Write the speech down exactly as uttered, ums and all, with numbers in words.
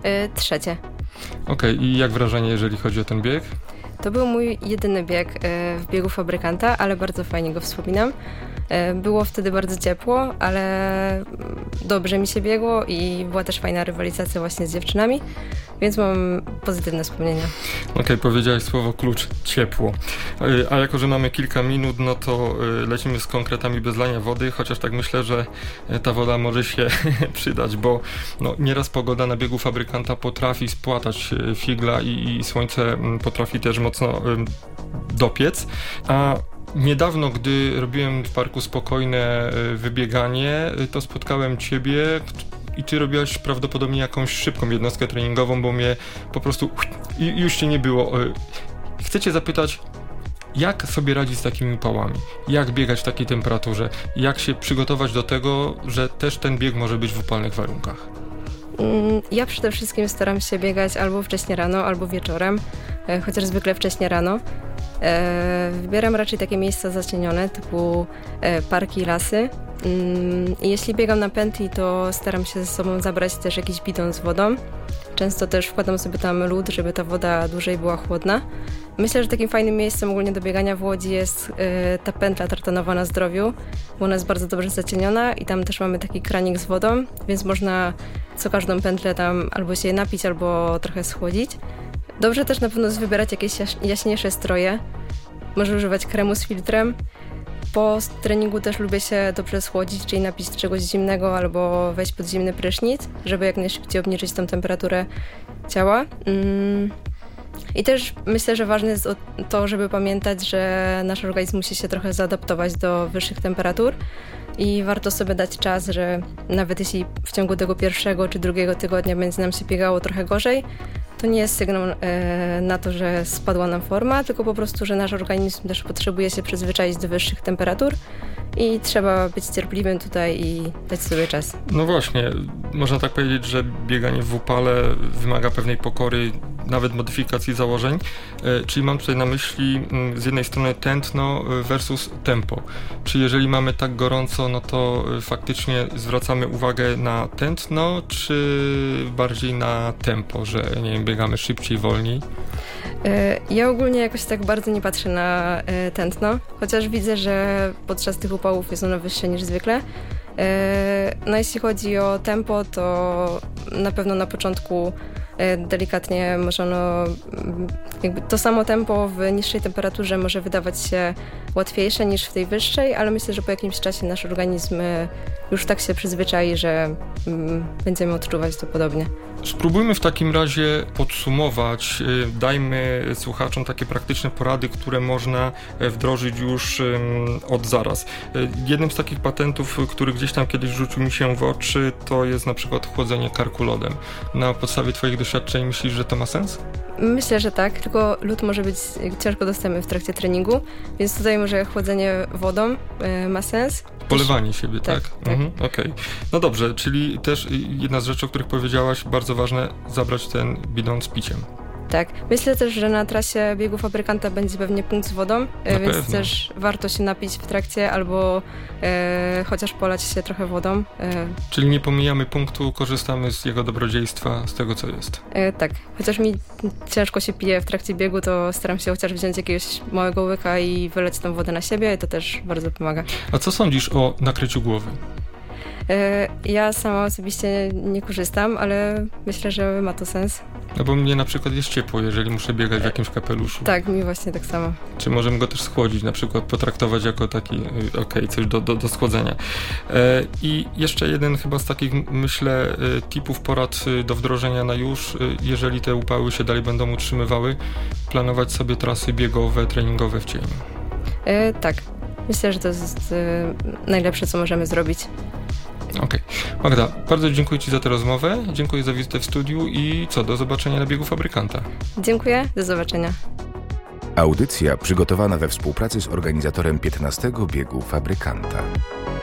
Y, trzecie. Okej, okay. I jak wrażenie, jeżeli chodzi o ten bieg? To był mój jedyny bieg y, w biegu Fabrykanta, ale bardzo fajnie go wspominam. Y, było wtedy bardzo ciepło, ale dobrze mi się biegło i była też fajna rywalizacja właśnie z dziewczynami, więc mam pozytywne wspomnienia. Okej, okay, powiedziałeś słowo klucz, ciepło. A jako, że mamy kilka minut, no to lecimy z konkretami bez lania wody, chociaż tak myślę, że ta woda może się przydać, bo no, nieraz pogoda na biegu Fabrykanta potrafi spłatać figla i, i słońce potrafi też mocno dopiec, a niedawno, gdy robiłem w parku spokojne wybieganie, to spotkałem ciebie i ty robiłaś prawdopodobnie jakąś szybką jednostkę treningową, bo mnie po prostu i już cię nie było. Chcę cię zapytać, jak sobie radzić z takimi upałami? Jak biegać w takiej temperaturze? Jak się przygotować do tego, że też ten bieg może być w upalnych warunkach? Ja przede wszystkim staram się biegać albo wcześnie rano, albo wieczorem, chociaż zwykle wcześnie rano. Wybieram raczej takie miejsca zacienione, typu parki, lasy. I jeśli biegam na pętli, to staram się ze sobą zabrać też jakiś bidon z wodą. Często też wkładam sobie tam lód, żeby ta woda dłużej była chłodna. Myślę, że takim fajnym miejscem ogólnie do biegania w Łodzi jest ta pętla tartanowa na Zdrowiu, bo ona jest bardzo dobrze zacieniona i tam też mamy taki kranik z wodą, więc można co każdą pętlę tam albo się napić, albo trochę schłodzić. Dobrze też na pewno jest wybierać jakieś jaśniejsze stroje. Może używać kremu z filtrem. Po treningu też lubię się dobrze schłodzić, czyli napić czegoś zimnego albo wejść pod zimny prysznic, żeby jak najszybciej obniżyć tą temperaturę ciała. I też myślę, że ważne jest to, żeby pamiętać, że nasz organizm musi się trochę zaadaptować do wyższych temperatur i warto sobie dać czas, że nawet jeśli w ciągu tego pierwszego czy drugiego tygodnia będzie nam się biegało trochę gorzej, to nie jest sygnał e, na to, że spadła nam forma, tylko po prostu, że nasz organizm też potrzebuje się przyzwyczaić do wyższych temperatur i trzeba być cierpliwym tutaj i dać sobie czas. No właśnie, można tak powiedzieć, że bieganie w upale wymaga pewnej pokory, nawet modyfikacji założeń, e, czyli mam tutaj na myśli m, z jednej strony tętno versus tempo. Czy jeżeli mamy tak gorąco, no to e, faktycznie zwracamy uwagę na tętno, czy bardziej na tempo, że nie wiem, biegamy szybciej, wolniej? Ja ogólnie jakoś tak bardzo nie patrzę na tętno, chociaż widzę, że podczas tych upałów jest ono wyższe niż zwykle. No jeśli chodzi o tempo, to na pewno na początku delikatnie może ono, jakby to samo tempo w niższej temperaturze może wydawać się łatwiejsze niż w tej wyższej, ale myślę, że po jakimś czasie nasz organizm już tak się przyzwyczai, że będziemy odczuwać to podobnie. Spróbujmy w takim razie podsumować, dajmy słuchaczom takie praktyczne porady, które można wdrożyć już od zaraz. Jednym z takich patentów, który gdzieś tam kiedyś rzucił mi się w oczy, to jest na przykład chłodzenie karku lodem. Na podstawie twoich doświadczeń myślisz, że to ma sens? Myślę, że tak, tylko lód może być ciężko dostępny w trakcie treningu, więc tutaj może chłodzenie wodą y, ma sens. Polewanie siebie, tak? tak? tak. Mhm, okej. Okay. No dobrze, czyli też jedna z rzeczy, o których powiedziałaś, bardzo ważne, zabrać ten bidon z piciem. Tak. Myślę też, że na trasie biegu Fabrykanta będzie pewnie punkt z wodą, na więc pewno. też warto się napić w trakcie albo e, chociaż polać się trochę wodą. E. Czyli nie pomijamy punktu, korzystamy z jego dobrodziejstwa, z tego co jest. E, tak. Chociaż mi ciężko się pije w trakcie biegu, to staram się chociaż wziąć jakiegoś małego łyka i wyleć tą wodę na siebie i to też bardzo pomaga. A co sądzisz o nakryciu głowy? Ja sama osobiście nie korzystam, ale myślę, że ma to sens. No bo mnie na przykład jest ciepło, jeżeli muszę biegać w jakimś kapeluszu. Tak, mi właśnie tak samo. Czy możemy go też schłodzić, na przykład potraktować jako taki, okej, okay, coś do, do, do schłodzenia. E, I jeszcze jeden chyba z takich, myślę, tipów, porad do wdrożenia na już, jeżeli te upały się dalej będą utrzymywały, planować sobie trasy biegowe, treningowe w cieniu. E, tak, myślę, że to jest e, najlepsze, co możemy zrobić. Okej. Okay. Magda, bardzo dziękuję Ci za tę rozmowę, dziękuję za wizytę w studiu i co, do zobaczenia na biegu Fabrykanta. Dziękuję, do zobaczenia. Audycja przygotowana we współpracy z organizatorem piętnastego biegu Fabrykanta.